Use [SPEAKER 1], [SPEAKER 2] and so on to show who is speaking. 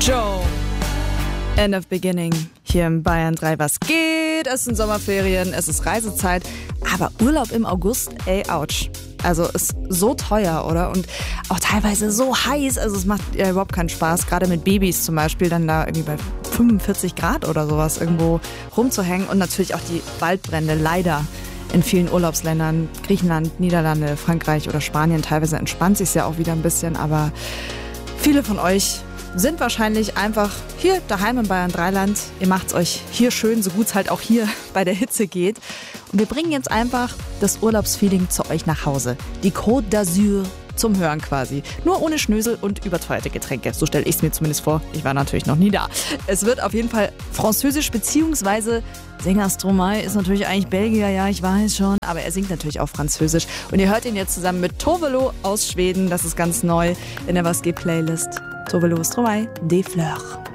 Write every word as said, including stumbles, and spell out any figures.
[SPEAKER 1] Show. End of Beginning hier im Bayern drei. Was geht? Es sind Sommerferien, es ist Reisezeit, aber Urlaub im August, ey, ouch. Also ist so teuer, oder? Und auch teilweise so heiß, also es macht ja überhaupt keinen Spaß, gerade mit Babys zum Beispiel, dann da irgendwie bei fünfundvierzig Grad oder sowas irgendwo rumzuhängen. Und natürlich auch die Waldbrände, leider in vielen Urlaubsländern, Griechenland, Niederlande, Frankreich oder Spanien. Teilweise entspannt sich ja auch wieder ein bisschen, aber viele von euch sind wahrscheinlich einfach hier daheim in Bayern drei Land. Ihr macht's euch hier schön, so gut es halt auch hier bei der Hitze geht. Und wir bringen jetzt einfach das Urlaubsfeeling zu euch nach Hause. Die Côte d'Azur zum Hören quasi. Nur ohne Schnösel und überteuerte Getränke. So stelle ich es mir zumindest vor. Ich war natürlich noch nie da. Es wird auf jeden Fall französisch, beziehungsweise Sänger Stromae ist natürlich eigentlich Belgier, ja, ich weiß schon. Aber er singt natürlich auch Französisch. Und ihr hört ihn jetzt zusammen mit Tove Lo aus Schweden. Das ist ganz neu in der Was geht Playlist. Tove Lo, Stromae, Des Fleurs.